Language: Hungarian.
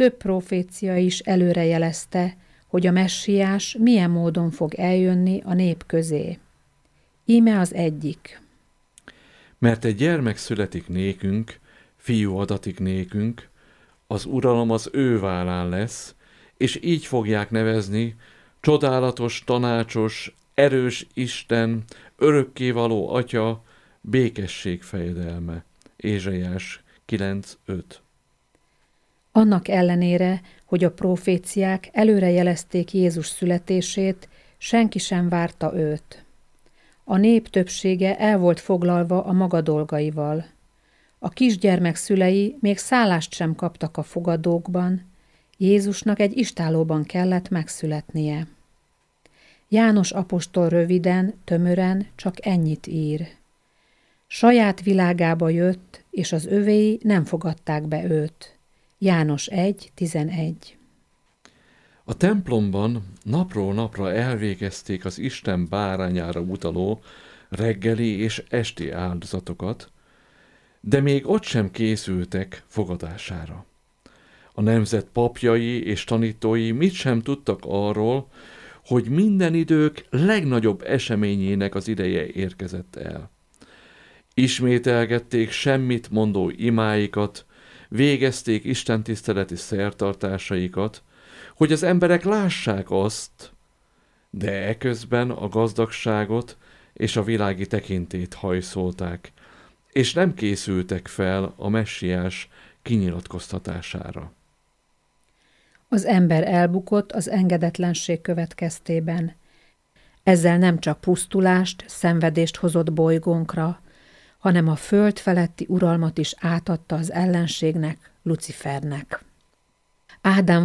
több profécia is előrejelezte, hogy a messiás milyen módon fog eljönni a nép közé. Íme az egyik. Mert egy gyermek születik nékünk, fiú adatik nékünk, az uralom az ő vállán lesz, és így fogják nevezni: csodálatos, tanácsos, erős Isten, örökkévaló Atya, békesség fejedelme. Ézsaiás 9:5. Annak ellenére, hogy a proféciák előrejelezték Jézus születését, senki sem várta őt. A nép többsége el volt foglalva a maga dolgaival. A kisgyermek szülei még szállást sem kaptak a fogadókban, Jézusnak egy istállóban kellett megszületnie. János apostol röviden, tömören csak ennyit ír. Saját világába jött, és az övéi nem fogadták be őt. János 1:11. A templomban napról napra elvégezték az Isten bárányára utaló reggeli és esti áldozatokat, de még ott sem készültek fogadására. A nemzet papjai és tanítói mit sem tudtak arról, hogy minden idők legnagyobb eseményének az ideje érkezett el. Ismételgették semmit mondó imáikat, végezték istentiszteleti szertartásaikat, hogy az emberek lássák azt, de eközben a gazdagságot és a világi tekintélyt hajszolták, és nem készültek fel a messiás kinyilatkoztatására. Az ember elbukott az engedetlenség következtében. Ezzel nem csak pusztulást, szenvedést hozott bolygónkra, hanem a föld feletti uralmat is átadta az ellenségnek, Lucifernek. Ádám